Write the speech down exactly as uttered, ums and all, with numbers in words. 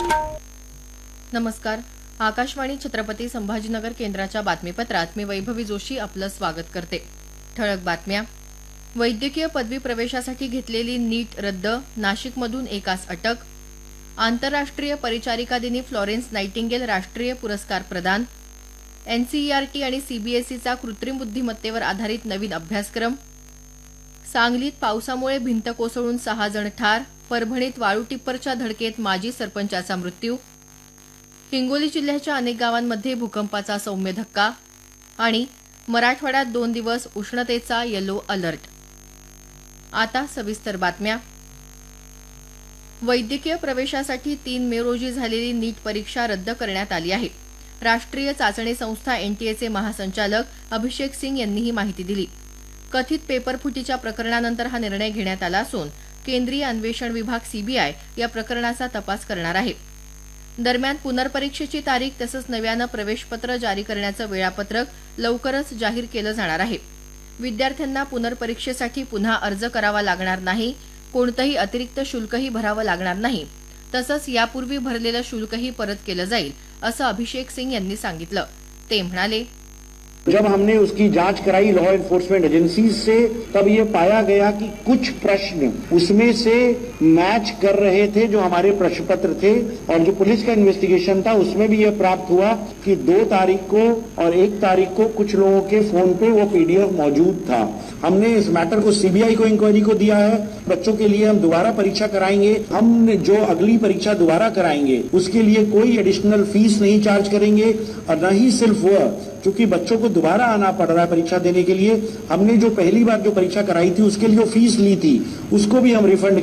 नमस्कार. आकाशवाणी छत्रपती संभाजीनगर केंद्राच्या बातमीपत्रात मी वैभवी जोशी आपलं स्वागत करते. ठळक बातम्या. वैद्यकीय पदवी प्रवेशासाठी घेतलेली नीट रद्द, नाशिकमधून एकास अटक. आंतरराष्ट्रीय परिचारिका दिनी फ्लॉरेन्स नाइटिंगेल राष्ट्रीय पुरस्कार प्रदान. एनसीईआरटी आणि सीबीएसईचा कृत्रिम बुद्धिमत्तेवर आधारित नवीन अभ्यासक्रम. सांगलीत पावसामुळे भिंत कोसळून सहा जण ठार, परभणीत वाळू टिप्परच्या धडकेत माजी सरपंचाचा मृत्यू. हिंगोली जिल्ह्याच्या अनेक गावांमध्ये भूकंपाचा सौम्य धक्का. आणि मराठवाड्यात दोन दिवस उष्णतेचा येलो अलर्ट. आता सविस्तर बातम्या. वैद्यकीय प्रवेशासाठी तीन मे रोजी झालेली नीट परीक्षा रद्द करण्यात आली आहे. राष्ट्रीय चाचणी संस्था एनटीएचे महासंचालक अभिषेक सिंग यांनी ही माहिती दिली. कथित पेपरफुटीच्या प्रकरणानंतर हा निर्णय घेण्यात आला असून केंद्रीय अन्वेषण विभाग सीबीआय या प्रकरणाचा तपास करणार आहे. दरम्यान पुनर्परीक्षेची तारीख तसंच नव्यानं प्रवेशपत्र जारी करण्याचं वेळापत्रक लवकरच जाहीर केलं जाणार आहे. विद्यार्थ्यांना पुनर्परीक्षेसाठी पुन्हा अर्ज करावा लागणार नाही, कोणतंही अतिरिक्त शुल्कही भरावं लागणार नाही, तसंच यापूर्वी भरलेलं शुल्कही परत केलं जाईल असं अभिषेक सिंग यांनी सांगितलं. ते म्हणाले, जब हमने उसकी जांच कराई लॉ एनफोर्समेंट एजेंसीज से, तब ये पाया गया कि कुछ प्रश्न उसमें से मैच कर रहे थे जो हमारे प्रश्न पत्र थे, और जो पुलिस का इन्वेस्टिगेशन था उसमें भी ये प्राप्त हुआ कि दो तारीख को और एक तारीख को कुछ लोगों के फोन पे वो पीडीएफ मौजूद था. हमने इस मैटर को सीबीआई को इंक्वायरी को दिया है. बच्चों के लिए हम दोबारा परीक्षा कराएंगे. हम जो अगली परीक्षा दोबारा कराएंगे उसके लिए कोई एडिशनल फीस नहीं चार्ज करेंगे, और न ही सिर्फ वह, क्योंकि बच्चों को दोबारा आना पड़ रहा है परीक्षा देने के लिए, हमने जो पहली बार जो परीक्षा कराई थी उसके लिए जो फीस ली थी उसको भी हम रिफंड